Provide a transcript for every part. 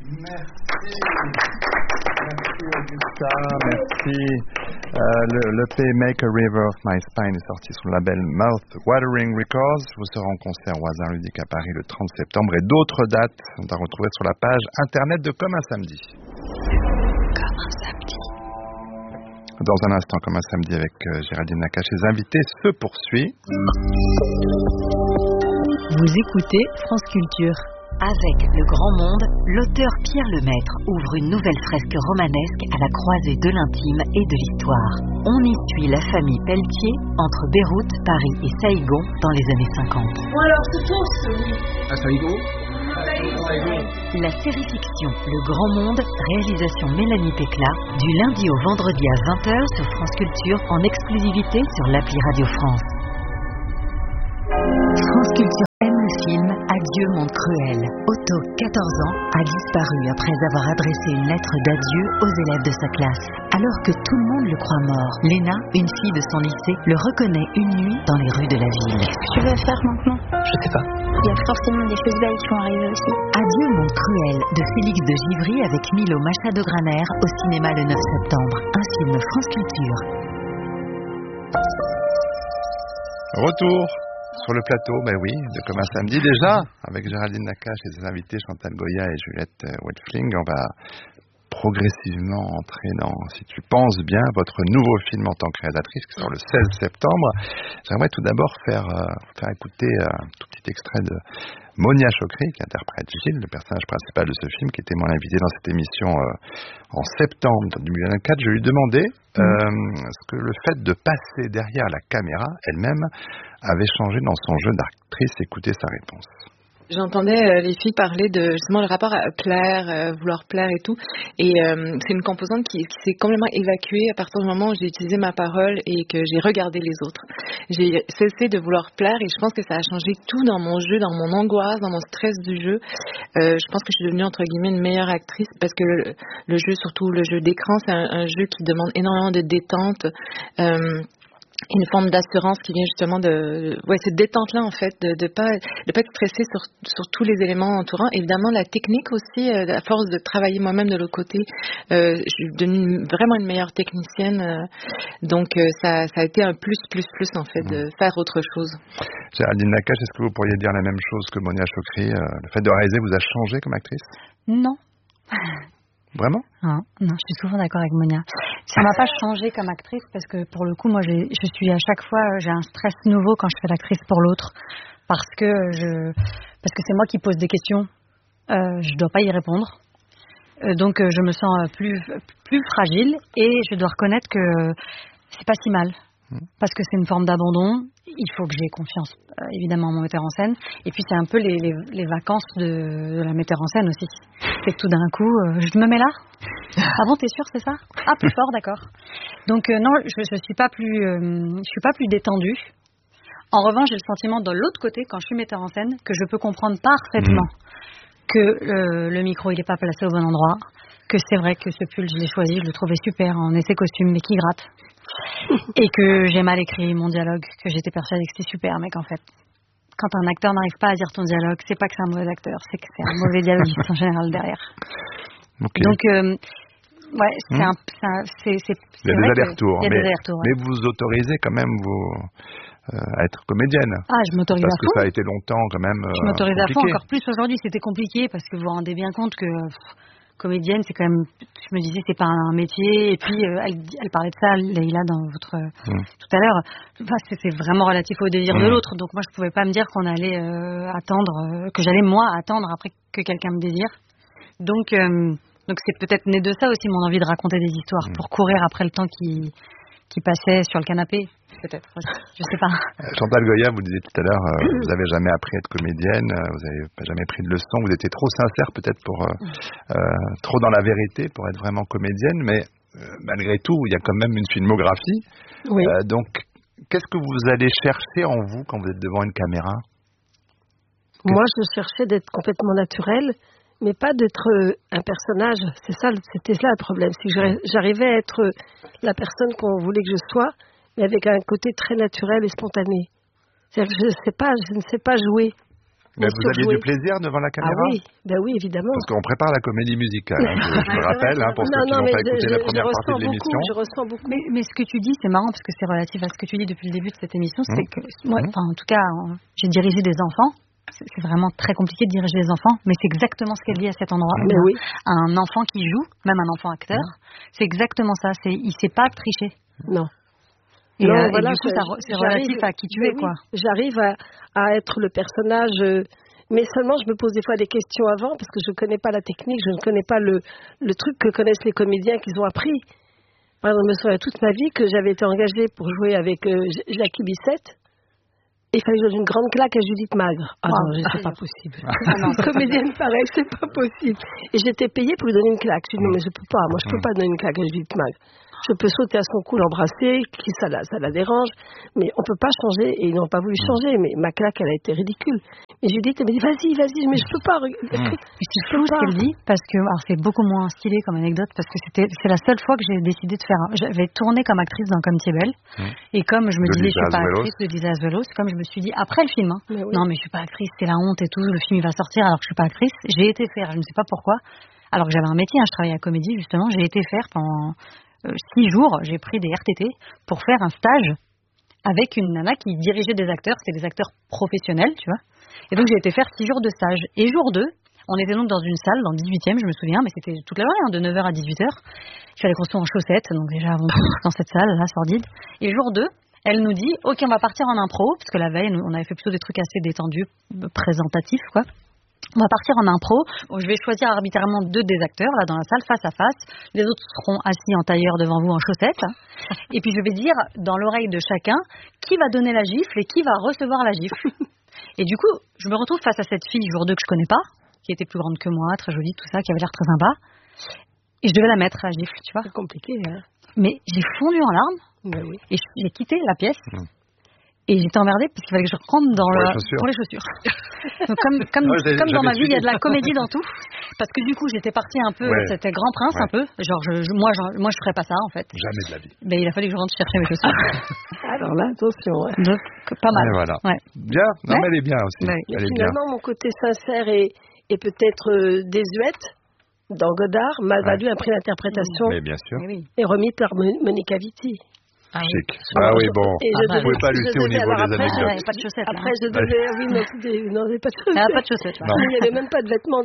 Merci Augusta, merci. Le EP Make a River of My Spine est sorti sous le label Mouth Watering Records. Vous serez en concert au Hasard Ludique à Paris le 30 septembre et d'autres dates sont à retrouver sur la page internet de Comme un samedi. Comme un samedi. Dans un instant, Comme un samedi avec Géraldine Nakache, les invités se poursuit. Vous écoutez France Culture. Avec Le Grand Monde, l'auteur Pierre Lemaître ouvre une nouvelle fresque romanesque à la croisée de l'intime et de l'histoire. On y suit la famille Pelletier entre Beyrouth, Paris et Saïgon dans les années 50. Bon alors, c'est fausse, oui. À Saïgon. La série fiction Le Grand Monde, réalisation Mélanie Pécla, du lundi au vendredi à 20h sur France Culture en exclusivité sur l'appli Radio France. France Culture aime le film Adieu monde cruel. Otto, 14 ans, a disparu après avoir adressé une lettre d'adieu aux élèves de sa classe. Alors que tout le monde le croit mort, Léna, une fille de son lycée, le reconnaît une nuit dans les rues de la ville. Qu'est-ce que tu veux faire maintenant? Je sais pas. Il y a forcément des choses belles qui vont arriver aussi. Adieu monde cruel de Félix de Givry avec Milo Machado-Graner au cinéma le 9 septembre. Un film France Culture. Retour sur le plateau, oui, de Comme un samedi déjà, avec Géraldine Nakache et ses invités Chantal Goya et Juliette Wetfling. On va progressivement entrer dans Si tu penses bien, votre nouveau film en tant que réalisatrice qui sort le 16 septembre. J'aimerais tout d'abord faire écouter un tout petit extrait de Monia Chokri, qui interprète Gilles, le personnage principal de ce film, qui était mon invité dans cette émission en septembre 2024. Je lui demandais ce que le fait de passer derrière la caméra elle-même avait changé dans son jeu d'actrice. Écoutez sa réponse. J'entendais les filles parler de justement le rapport à plaire, vouloir plaire et tout. Et c'est une composante qui s'est complètement évacuée à partir du moment où j'ai utilisé ma parole et que j'ai regardé les autres. J'ai cessé de vouloir plaire et je pense que ça a changé tout dans mon jeu, dans mon angoisse, dans mon stress du jeu. Je pense que je suis devenue entre guillemets une meilleure actrice parce que le jeu, surtout le jeu d'écran, c'est un jeu qui demande énormément de détente. Une forme d'assurance qui vient justement cette détente-là en fait, de pas être stressée sur tous les éléments entourants. Évidemment, la technique aussi, à force de travailler moi-même de l'autre côté, je suis devenue vraiment une meilleure technicienne. Donc ça a été un plus en fait de faire autre chose. Géraldine Nakache, est-ce que vous pourriez dire la même chose que Monia Chokri? Le fait de réaliser vous a changé comme actrice? Non. Vraiment? Non, je suis souvent d'accord avec Monia. Ça m'a pas changé comme actrice parce que pour le coup, moi, je suis à chaque fois, j'ai un stress nouveau quand je fais l'actrice pour l'autre parce que c'est moi qui pose des questions, je dois pas y répondre, donc je me sens plus fragile et je dois reconnaître que c'est pas si mal. Parce que c'est une forme d'abandon, il faut que j'ai confiance évidemment en mon metteur en scène et puis c'est un peu les vacances de la metteur en scène aussi. C'est que tout d'un coup, je me mets là. Ah bon, t'es sûr, c'est ça? Ah, plus fort, d'accord. Donc non, je suis pas plus détendue. En revanche, j'ai le sentiment de l'autre côté, quand je suis metteur en scène, que je peux comprendre parfaitement que le micro il est pas placé au bon endroit, que c'est vrai que ce pull je l'ai choisi, je le trouvais super en essai costume, mais qui gratte. Et que j'ai mal écrit mon dialogue, que j'étais persuadée que c'était super, mais qu'en fait, quand un acteur n'arrive pas à dire ton dialogue, c'est pas que c'est un mauvais acteur, c'est que c'est un mauvais dialoguiste en général derrière. Okay. Donc, c'est il y a des allers-retours. Mais vous autorisez quand même à être comédienne. Ah, je m'autorise à fond. Parce que ça a été longtemps quand même je m'autorise à fond, encore plus aujourd'hui. C'était compliqué parce que vous vous rendez bien compte que comédienne, c'est quand même, je me disais, c'est pas un métier. Et puis, elle parlait de ça, Leïla, dans votre tout à l'heure. Enfin, c'est vraiment relatif au désir de l'autre. Donc moi, je pouvais pas me dire qu'on allait attendre, que j'allais moi attendre après que quelqu'un me désire. Donc c'est peut-être né de ça aussi mon envie de raconter des histoires pour courir après le temps qui passait sur le canapé. Peut-être, je sais pas. Chantal Goya, vous disiez tout à l'heure, vous n'avez jamais appris à être comédienne, vous n'avez jamais pris de leçons, vous étiez trop sincère peut-être pour trop dans la vérité pour être vraiment comédienne, mais malgré tout, il y a quand même une filmographie. Oui. Donc, qu'est-ce que vous allez chercher en vous quand vous êtes devant une caméra? Moi, je cherchais d'être complètement naturelle, mais pas d'être un personnage. C'était ça le problème, c'est que j'arrivais à être la personne qu'on voulait que je sois, mais avec un côté très naturel et spontané. C'est-à-dire que je ne sais pas jouer. Mais vous aviez du plaisir devant la caméra? Ah oui, oui, évidemment. Parce qu'on prépare la comédie musicale, je le rappelle, pour ceux qui n'ont pas écouté la première partie de l'émission. Je ressens beaucoup. Mais ce que tu dis, c'est marrant parce que c'est relatif à ce que tu dis depuis le début de cette émission, c'est que moi, en tout cas, j'ai dirigé des enfants. C'est vraiment très compliqué de diriger des enfants, mais c'est exactement ce qu'elle dit à cet endroit. Oui. Un enfant qui joue, même un enfant acteur, c'est exactement ça. Il ne sait pas tricher. Non. Et, et du coup, c'est relatif à qui tu es, quoi. J'arrive à être le personnage, mais seulement je me pose des fois des questions avant, parce que je ne connais pas la technique, je ne connais pas le truc que connaissent les comédiens qu'ils ont appris. Par exemple, je me souviens toute ma vie que j'avais été engagée pour jouer avec Jackie Bissette. Et il fallait que je donne une grande claque à Judith Magre. Ah non, c'est pas possible. Une comédienne pareille, c'est pas possible. Et j'étais payée pour lui donner une claque. Je dis non, mais je peux pas. Moi, je peux pas donner une claque à Judith Magre. Je peux sauter à son cou, l'embrasser, ça la dérange, mais on peut pas changer, et ils n'ont pas voulu changer, mais ma claque, elle a été ridicule. Mais Judith, elle me dit, vas-y, mais je peux pas. C'est flou ce qu'elle dit, parce que, alors c'est beaucoup moins stylé comme anecdote, parce que c'est la seule fois que j'ai décidé de faire, j'avais tourné comme actrice dans Comme tu es belle, et comme je me disais, je suis pas actrice de Lisa Azuelos, comme je me suis dit, après le film, non, mais je suis pas actrice, c'est la honte et tout, le film il va sortir alors que je suis pas actrice, j'ai été faire, je ne sais pas pourquoi, alors que j'avais un métier, je travaillais à Comédie, justement, j'ai été faire pendant 6 jours, j'ai pris des RTT pour faire un stage avec une nana qui dirigeait des acteurs, c'était des acteurs professionnels, tu vois. Et donc j'ai été faire 6 jours de stage. Et jour 2, on était donc dans une salle, dans le 18e, je me souviens, mais c'était toute la journée, de 9h à 18h. Il fallait qu'on soit en chaussettes, donc déjà avant dans cette salle, là, sordide. Et jour 2, elle nous dit, ok, on va partir en impro, parce que la veille, on avait fait plutôt des trucs assez détendus, présentatifs, quoi. On va partir en impro, où je vais choisir arbitrairement 2 des acteurs, là, dans la salle, face à face. Les autres seront assis en tailleur devant vous en chaussettes. Et puis je vais dire, dans l'oreille de chacun, qui va donner la gifle et qui va recevoir la gifle. Et du coup, je me retrouve face à cette fille, jour 2, que je connais pas, qui était plus grande que moi, très jolie, tout ça, qui avait l'air très sympa. Et je devais la mettre, la gifle, tu vois. C'est compliqué, hein. Mais j'ai fondu en larmes, et j'ai quitté la pièce. Et j'étais emmerdée parce qu'il fallait que je rentre pour les chaussures. Donc comme dans ma vie, il y a de la comédie dans tout. Parce que du coup, j'étais partie un peu, c'était Grand Prince un peu. Genre, moi, je ferais pas ça en fait. Jamais de la vie. Mais il a fallu que je rentre chercher mes chaussures. Alors là, attention. Donc, pas mal. Voilà. Bien, non, mais elle est bien aussi. Elle est finalement, mon côté sincère et peut-être désuète dans Godard m'a valu un prix d'interprétation. Mais bien sûr. Et remis par Monica Vitti. Chic. Ah oui, bon. Vous ne pouvez pas lutter au niveau des anecdotes. Il n'y avait pas de chaussettes. Après, je devais. Oui, non, il n'y avait pas de chaussettes. Il n'y avait pas de chaussettes. Il n'y avait même pas de vêtements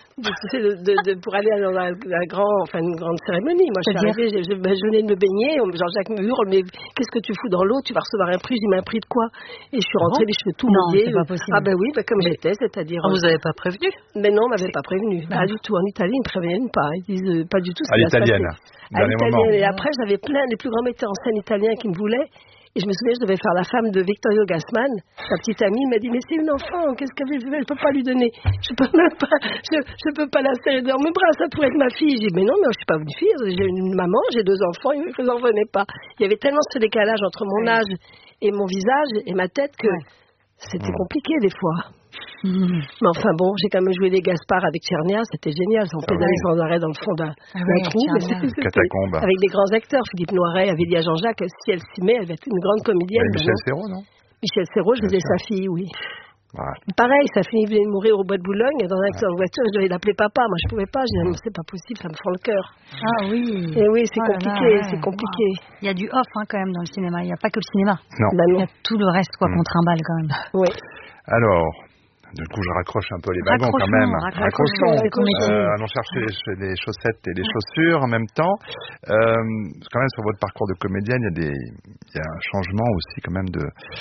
pour aller dans une grande cérémonie. Moi, je suis arrivée, je venais de me baigner. Jean-Jacques me hurle, mais qu'est-ce que tu fous dans l'eau? Tu vas recevoir un prix. Je dis, mais un prix de quoi? Et je suis rentrée, les cheveux tout mouillés. Non, c'est pas possible. Ah, ben oui, comme j'étais, c'est-à-dire. Vous n'avez pas prévenu? Mais non, on m'avait pas prévenu. Pas du tout. En Italie, ils ne préviennent pas. Ils disent pas du tout. À l'italienne. À l'italienne. Et après, j'avais plein des plus grands metteurs en scène italiens qui me voulaient. Et je me souviens, je devais faire la femme de Vittorio Gassman. Sa petite amie m'a dit, mais c'est une enfant, qu'est-ce qu'elle fait? Je peux pas lui donner. Je peux même pas, je peux pas la serrer dans mes bras, ça pourrait être ma fille. J'ai dit, mais non, mais je suis pas une fille, j'ai une maman, j'ai 2 enfants, ils n'en venaient pas. Il y avait tellement ce décalage entre mon âge et mon visage et ma tête que c'était compliqué des fois. Mais enfin bon, j'ai quand même joué les Gaspard avec Tchernia, c'était génial, on pédalait sans arrêt dans le fond d'un trou, mais c'était catacombe. Avec des grands acteurs, Philippe Noiret, Avélia Jean-Jacques, si elle s'y met, elle va être une grande comédienne. Michel Serrault, non? Michel Serrault, je faisais sa fille, oui. Pareil, sa fille venait de mourir au bois de Boulogne, dans un accident de voiture, je devais l'appeler papa, moi je pouvais pas, je disais, c'est pas possible, ça me fend le cœur. Ah oui. Et oui, c'est compliqué, c'est compliqué. Il y a du off quand même dans le cinéma, il n'y a pas que le cinéma. Non. Il y a tout le reste qu'on trimballe quand même. Oui. Alors, du coup, je raccroche un peu les wagons quand même. Raccrochons. Allons chercher les chaussettes et les chaussures en même temps. Quand même, sur votre parcours de comédienne, il y a un changement aussi quand même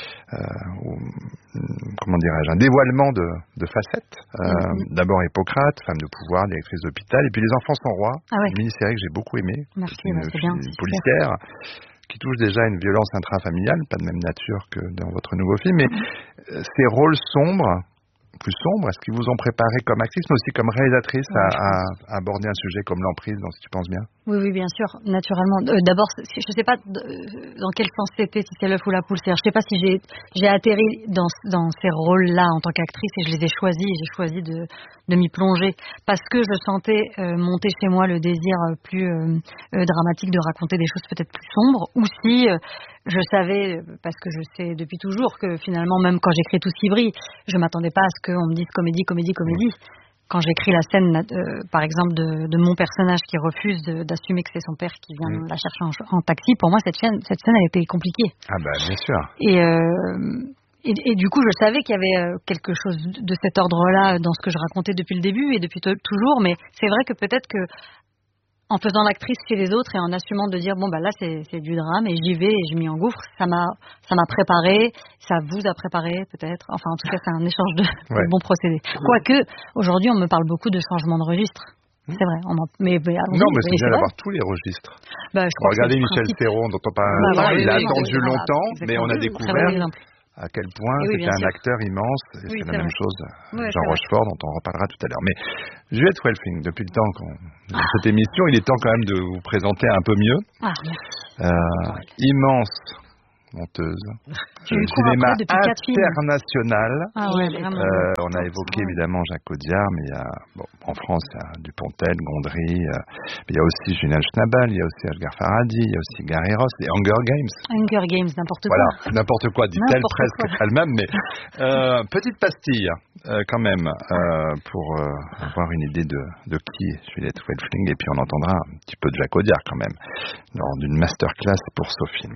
comment dirais-je, un dévoilement de facettes. D'abord Hippocrate, femme de pouvoir, directrice d'hôpital, et puis Les Enfants sont rois, une mini-série que j'ai beaucoup aimée. Merci, c'est bien, policière. Qui touche déjà une violence intrafamiliale, pas de même nature que dans votre nouveau film, mais ces rôles plus sombres, est-ce qu'ils vous ont préparé comme actrice, mais aussi comme réalisatrice à aborder un sujet comme l'emprise dans Si tu penses bien? Oui, bien sûr, naturellement. D'abord, je ne sais pas dans quel sens c'était, si c'est l'œuf ou la poule. C'est-à-dire, je ne sais pas si j'ai atterri dans ces rôles-là en tant qu'actrice et je les ai choisis. Et j'ai choisi de m'y plonger parce que je sentais monter chez moi le désir plus dramatique de raconter des choses peut-être plus sombres. Ou si je savais, parce que je sais depuis toujours que finalement, même quand j'écris Tout ce qui brille, je ne m'attendais pas à ce qu'on me dise comédie. Quand j'écris la scène, par exemple, de mon personnage qui refuse d'assumer que c'est son père qui vient la chercher en taxi, pour moi, cette scène, elle était compliquée. Ah bah, bien sûr. Et du coup, je savais qu'il y avait quelque chose de cet ordre-là dans ce que je racontais depuis le début et depuis toujours, mais c'est vrai que peut-être que en faisant l'actrice chez les autres et en assumant de dire là c'est du drame et j'y vais et je m'y engouffre, ça m'a préparé, ça vous a préparé peut-être, enfin en tout cas c'est un échange de bons procédés. Quoique aujourd'hui on me parle beaucoup de changement de registre. C'est vrai, mais c'est bien d'avoir tous les registres. Regardez Michel Serrault dont on parle, il a attendu longtemps, mais on a découvert à quel point c'était un acteur immense, et c'est la même chose, Jean Rochefort, dont on reparlera tout à l'heure. Mais Juliette Welfling, depuis le temps dans cette émission, il est temps quand même de vous présenter un peu mieux. Immense monteuse du cinéma international. On a évoqué évidemment Jacques Audiard, mais il y a, en France, il y a Dupontel, Gondry, mais il y a aussi Julien Schnabel, il y a aussi Edgar Farhadi, il y a aussi Gary Ross, et Hunger Games, n'importe quoi. Voilà, n'importe quoi, dit-elle presque elle-même, mais petite pastille quand même pour avoir une idée de qui est Juliette Welfling, et puis on entendra un petit peu de Jacques Audiard quand même lors d'une masterclass pour SoFilm.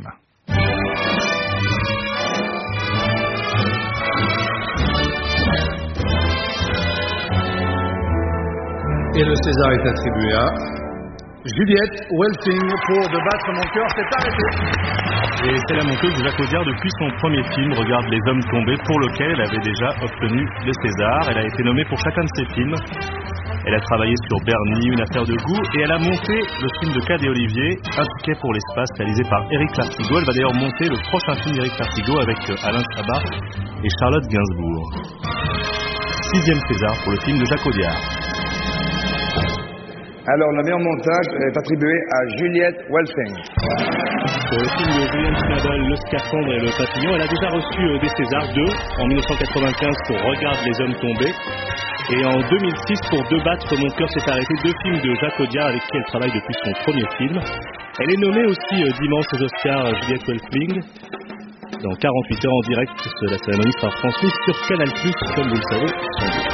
Et le César est attribué à Juliette Welfling pour De battre mon cœur s'est arrêté. Et c'est la monteuse de Jacques Audiard depuis son premier film, Regarde les hommes tombés, pour lequel elle avait déjà obtenu le César. Elle a été nommée pour chacun de ses films. Elle a travaillé sur Bernie, Une affaire de goût, et elle a monté le film de Cadet Olivier, Un ticket pour l'espace, réalisé par Éric Lartigot. Elle va d'ailleurs monter le prochain film d'Éric Lartigot avec Alain Chabat et Charlotte Gainsbourg. 6e César pour le film de Jacques Audiard. Alors, le meilleur montage est attribué à Juliette Welfling. Pour le film de Julien Schnabel, Le Scaphandre et le Papillon, elle a déjà reçu des Césars, 2 en 1995 pour Regarde les hommes tombés, et en 2006 pour De battre mon cœur s'est arrêté, 2 films de Jacques Audiard avec qui elle travaille depuis son premier film. Elle est nommée aussi dimanche aux Oscars Juliette Welfling. Dans 48 heures en direct, la cérémonie sera transmise sur Canal+, comme vous le savez, sans doute.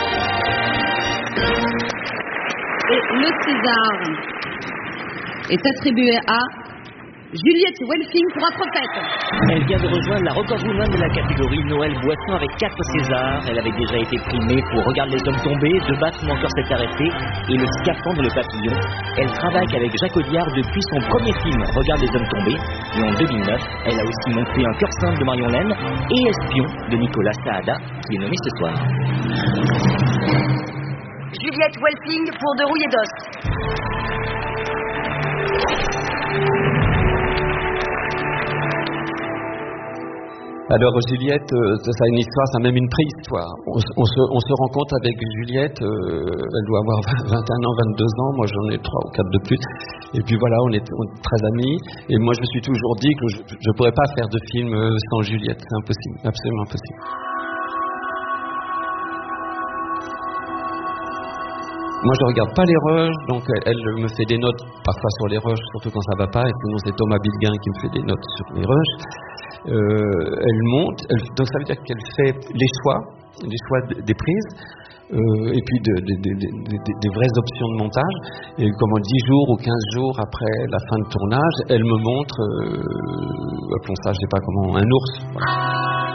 Et le César est attribué à Juliette Welfling pour Un prophète. Elle vient de rejoindre la record woman de la catégorie Noël Boisson avec 4 Césars. Elle avait déjà été primée pour Regarde les hommes tombés, De battre mon cœur s'est arrêté et Le Scaphandre, le papillon. Elle travaille avec Jacques Audiard depuis son premier film Regarde les hommes tombés. Et en 2009, elle a aussi monté Un cœur simple de Marion Lenne et Espion de Nicolas Saada, qui est nommé ce soir. Juliette Welfling pour De rouille et d'os. Alors Juliette, ça a une histoire, ça a même une préhistoire. On se rencontre avec Juliette, elle doit avoir 21 ans, 22 ans, moi j'en ai 3 ou 4 de plus. Et puis voilà, on est très amis. Et moi je me suis toujours dit que je ne pourrais pas faire de film sans Juliette, c'est impossible, absolument impossible. Moi, je regarde pas les rushs, donc elle me fait des notes parfois sur les rushs, surtout quand ça va pas, et sinon c'est Thomas Bilguin qui me fait des notes sur les rushs. Elle monte, donc ça veut dire qu'elle fait les choix des prises, et puis des vraies options de montage. Et comme 10 jours ou 15 jours après la fin de tournage, elle me montre, appelons ça, je sais pas comment, un ours. Voilà.